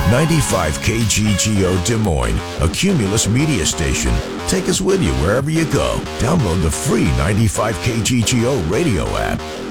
95 KGGO Des Moines, a Cumulus media station. Take us with you wherever you go. Download the free 95 KGGO radio app.